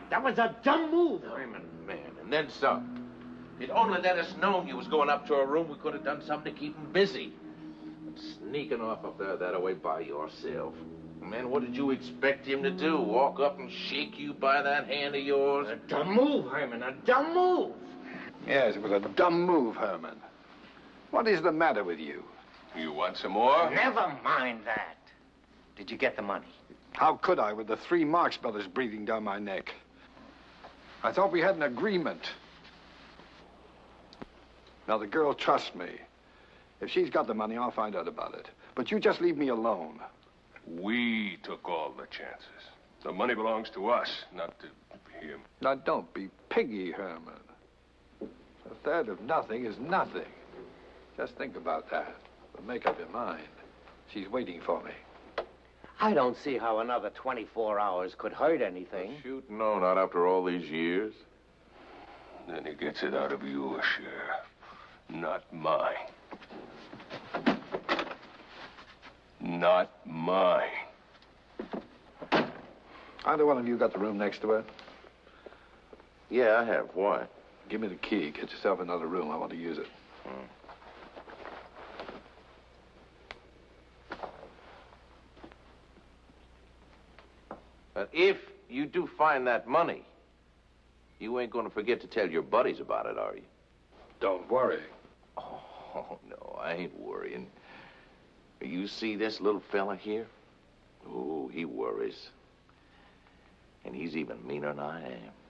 That was a dumb move. Herman, man, and then some. If you'd only let us know you was going up to our room, we could have done something to keep him busy. But sneaking off up there that way by yourself. Man, what did you expect him to do? Walk up and shake you by that hand of yours? A dumb move, Herman, a dumb move. Yes, it was a dumb move, Herman. What is the matter with you? You want some more? Never mind that. Did you get the money? How could I with the 3 Marx Brothers breathing down my neck? I thought we had an agreement. Now, the girl trusts me. If she's got the money, I'll find out about it. But you just leave me alone. We took all the chances. The money belongs to us, not to him. Now, don't be piggy, Herman. A third of nothing is nothing. Just think about that. But make up your mind. She's waiting for me. I don't see how another 24 hours could hurt anything. Shoot, no, not after all these years. Then he gets it out of your share, not mine. Not mine. Either one of you got the room next to her? Yeah, I have. Why? Give me the key. Get yourself another room. I want to use it. But if you do find that money, you ain't gonna forget to tell your buddies about it, are you? Don't worry. Oh, no, I ain't worrying. You see this little fella here? Oh, he worries. And he's even meaner than I am.